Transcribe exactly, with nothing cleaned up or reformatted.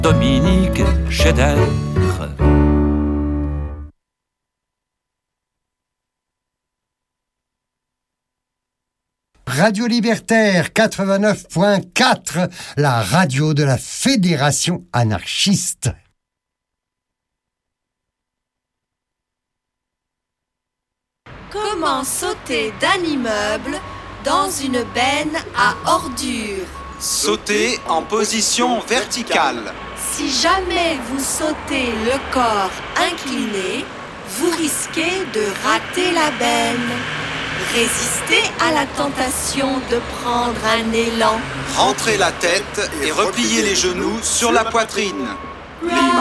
Dominique Scheder. Radio Libertaire quatre-vingt-neuf point quatre, la radio de la Fédération anarchiste. Comment sauter d'un immeuble dans une benne à ordures? Sauter en position verticale. Si jamais vous sautez le corps incliné, vous risquez de rater la benne. Résistez à la tentation de prendre un élan. Rentrez la tête et repliez les genoux sur la poitrine.